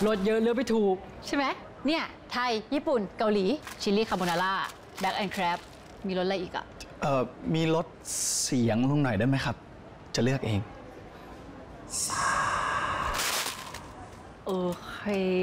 รสเยอะเลือกไม่ถูกใช่ไหมเนี่ยไทยญี่ปุ่นเกาหลีชิลลี่คาโบนาร่าแบ็คแอนด์แครบมีรสอะไรอีกอ่ะมีลดเสียงลงหน่อยได้ไหมครับจะเลือกเองโอเค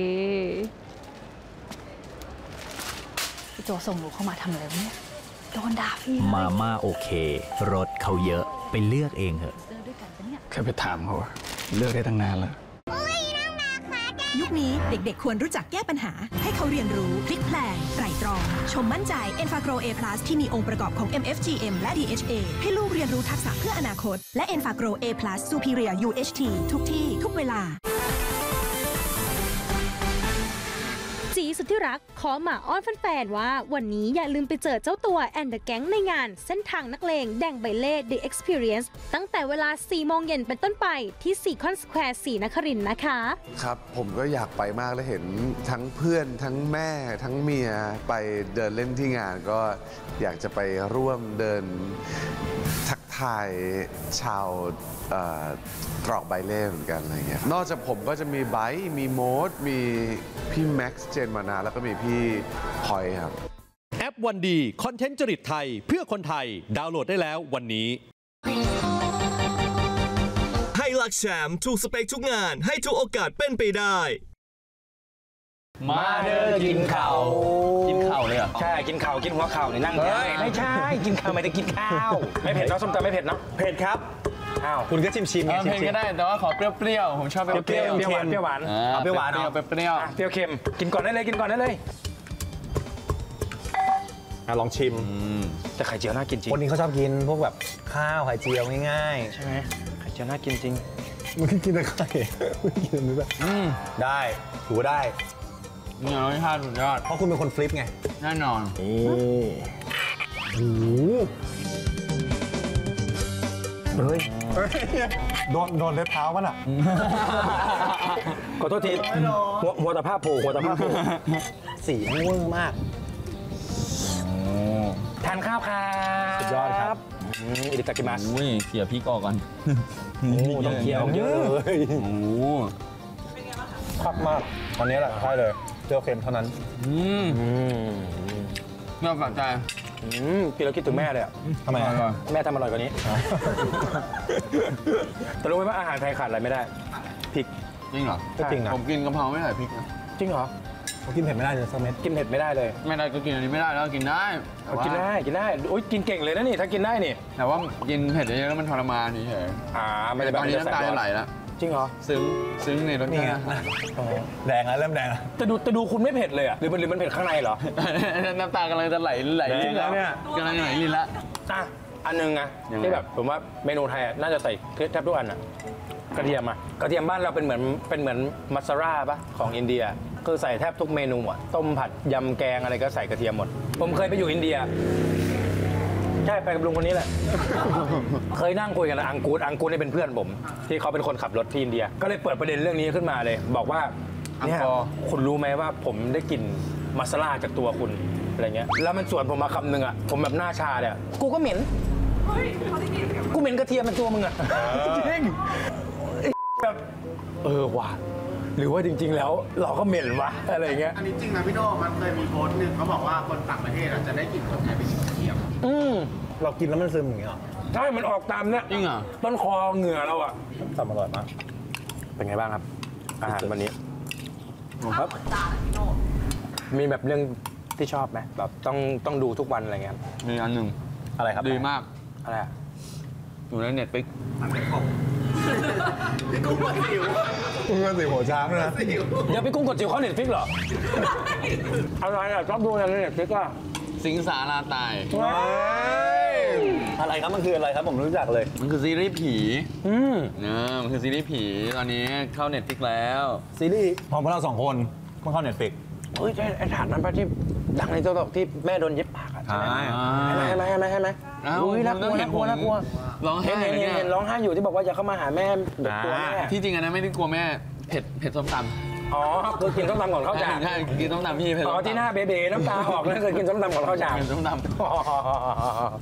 พี่โจส่งหนูเข้ามาทำอะไรวะเนี่ยโดนด่าพี่มาม่าโอเครสเขาเยอะไปเลือกเองเถอะแค่ไปถามเขาเลือกได้ตั้งนานแล้วยุคนี้เด็กๆควรรู้จักแก้ปัญหาให้เขาเรียนรู้พลิกแพลงไตร่ตรองชมมั่นใจ Enfagro A+ ที่มีองค์ประกอบของ MFGM และ DHA ให้ลูกเรียนรู้ทักษะเพื่ออนาคตและ Enfagro A+ Superior UHT ทุกที่ทุกเวลาจีสุดที่รักขอมาอ้อนแฟนๆว่าวันนี้อย่าลืมไปเจอเจ้าตัวแอนเดอะแก๊งในงานเส้นทางนักเลงแดงใบเล่ The Experience ตั้งแต่เวลา 4 โมงเย็นเป็นต้นไปที่ซีคอนสแควร์ศรีนครินทร์นะคะครับผมก็อยากไปมากและเห็นทั้งเพื่อนทั้งแม่ทั้งเมียไปเดินเล่นที่งานก็อยากจะไปร่วมเดินทักทายชาวตรอกใบเล่เหมือนกันอะไรเงี้ยนอกจากผมก็จะมีไบค์มีโมดมีพี่แม็กซ์เจนมานาแล้วก็มีพี่พอยครับแอปวันดีคอนเทนต์จริตไทยเพื่อคนไทยดาวน์โหลดได้แล้ววันนี้ให้ลักแชมป์ถูกสเปคทุกงานให้ทุกโอกาสเป็นไปได้มาเด้อกินข่าวเลยเหรอใช่กินข่าวกินหัวข่าวนี่นั่งไม่ใช่กินข่าวไม่ได้กินข้าวไม่เผ็ดเนาะส้มตำไม่เผ็ดเนาะเผ็ดครับอ้าวคุณก็ชิมไงชิมก็ได้แต่ว่าขอเปรี้ยวๆผมชอบเปรี้ยวหวานเปรี้ยวหวานเอาเปรี้ยวหวานเอาเปรี้ยวเค็มกินก่อนได้เลยกินก่อนได้เลยลองชิมแต่ไข่เจียวน่ากินจริงคนนี้เขาชอบกินพวกแบบข้าวไข่เจียวง่ายๆใช่ไหมไข่เจียวน่ากินจริงมันกินแต่ไข่ไม่กินเนื้อได้ถือว่าได้เนี่ยรสชาติสุดยอดเพราะคุณเป็นคนฟลิปไงแน่นอนโอ้เฮ้ยโดนเล็บเท้ามันอ่ะขอโทษทีหัวตะภาพโผล่สีม่วงมากทานข้าวครับสุดยอดครับอิริตากิมัสเขี่ยพริกออกก่อนต้องเขี่ยออกเยอะเลยคักมากตอนนี้แหละใช่เลยเปรี้ยวเค็มเท่านั้นเมื่อฝันใจพี่เราคิดถึงแม่เลยอ่ะทำไมแม่ทำอร่อยกว่านี้แต่รู้ไหมว่าอาหารไทยขาดอะไรไม่ได้พริกจริงเหรอจริงนะผมกินกะเพราไม่ใส่พริกนะจริงเหรอผมกินเผ็ดไม่ได้เลยสักเม็ดกินเผ็ดไม่ได้เลยไม่ได้ก็กินอันนี้ไม่ได้แล้วกินได้กินได้โอ๊ยกินเก่งเลยนะนี่ถ้ากินได้นี่แต่ว่ากินเผ็ดเยอะแล้วมันทรมานนี่เฉยไม่ได้แบบนี้น้ำตาจะไหลแล้วจริงเหรอซึ้งในรสชาติแดงแล้วเริ่มแดงแต่ดูคุณไม่เผ็ดเลยอ่ะหรือมันเผ็ดข้างในเหรอน้ำตากำลังจะไหลลิ้นแล้วเนี่ยกำลังไหลลิ้นละอันนึงนะที่แบบผมว่าเมนูไทยน่าจะใส่แทบทุกอันอ่ะกระเทียมกระเทียมบ้านเราเป็นเหมือนมัสซาร่าปะของอินเดียคือใส่แทบทุกเมนูอ่ะต้มผัดยำแกงอะไรก็ใส่กระเทียมหมดผมเคยไปอยู่อินเดียใช่ไปกับลุงคนนี้แหละเคยนั่งคุยกันอังกูดนี่เป็นเพื่อนผมที่เขาเป็นคนขับรถที่อินเดียก็เลยเปิดประเด็นเรื่องนี้ขึ้นมาเลยบอกว่าเนี่ยคุณรู้ไหมว่าผมได้กลิ่นมัสลาจากตัวคุณอะไรเงี้ยแล้วมันสวนผมมาคำหนึ่งอ่ะผมแบบหน้าชาเนี่ยกูก็เหม็นกูเหม็นกระเทียมเป็นตัวมึงอ่ะจริงแบบว่ะหรือว่าจริงๆแล้วเราก็เหม็นวะอะไรเงี้ยอันนี้จริงนะพี่โน่มันเคยมีโพสต์หนึ่งเขาบอกว่าคนต่างประเทศจะได้กลิ่นคนไทยเป็นกระเทียมเรากินแล้วมันซึมอย่างเงี้ยใช่มันออกตามเนี่ยจริงเหรอต้นคอเหงื่อเราอ่ะทำอร่อยมากเป็นไงบ้างครับอาหารวันนี้ครับมีแบบเรื่องที่ชอบไหมแบบต้องดูทุกวันอะไรเงี้ยมีอันหนึ่งอะไรครับดีมากอะไรอยู่ในเน็ตฟิกไม่ครบพี่กุ้งกดสิวหัวช้างนะเดี๋ยวพี่กุ้งกดสิวเขาเน็ตฟิกเหรออะไรอ่ะชอบดูในเน็ตฟิกอ่ะสิงสาราตายอะไรครับมันคืออะไรครับผมรู้จักเลยมันคือซีรีส์ผีมันคือซีรีส์ผีตอนนี้เข้าเน็ตฟิกแล้วซีรีส์ของพวกเรา2 คนมันเข้าเน็ตฟิกเฮ้ยใช่ไอ้ฐานนั้นป่ะที่ดังในโต๊ะที่แม่โดนเย็บปากอ่ะใช่ไหมอุ้ยน่ากลัวเห็นร้องไห้อยู่ที่บอกว่าอย่าเข้ามาหาแม่แบบตัวแม่ที่จริงอันนั้นไม่ได้กลัวแม่เผ็ดส้มตำอ๋อคือกินส้มตำก่อนเข้าฉากใช่กินส้มตำพี่เผ็ดอ๋อที่หน้าเบ๋น้ำตาออกนั่นคือกินส้มตำก่อนเข้าฉากกินส้มตำ